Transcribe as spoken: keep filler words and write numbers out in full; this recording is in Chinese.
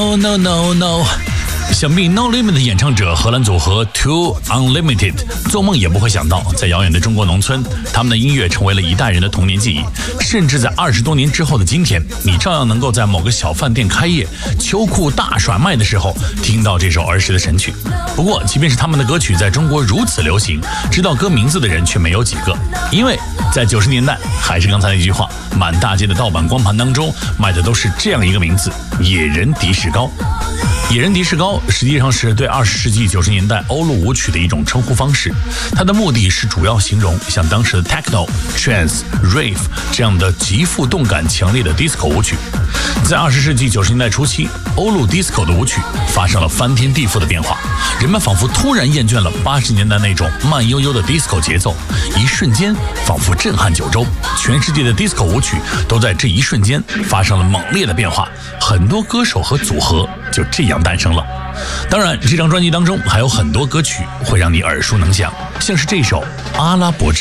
No no no no， 想必 No Limit 的演唱者荷兰组合 Two Unlimited 做梦也不会想到，在遥远的中国农村，他们的音乐成为了一代人的童年记忆。甚至在二十多年之后的今天，你照样能够在某个小饭店开业、秋裤大甩卖的时候，听到这首儿时的神曲。不过，即便是他们的歌曲在中国如此流行，知道歌名字的人却没有几个，因为在九十年代，还是刚才那句话，满大街的盗版光盘当中卖的都是这样一个名字：野人迪士高。野人迪士高实际上是对二十世纪九十年代欧陆舞曲的一种称呼方式，它的目的是主要形容像当时的 techno、trance、rave 这样的极富动感强烈的 disco 舞曲。在二十世纪九十年代初期，欧陆 disco 的舞曲发生了翻天地覆的变化，人们仿佛突然厌倦了八十年代那种慢悠悠的 disco 节奏，一瞬间仿佛震撼九州，全世界的 disco 舞曲都在这一瞬间发生了猛烈的变化，很多歌手和组合就这样诞生了。当然，这张专辑当中还有很多歌曲会让你耳熟能详，像是这首《阿拉伯之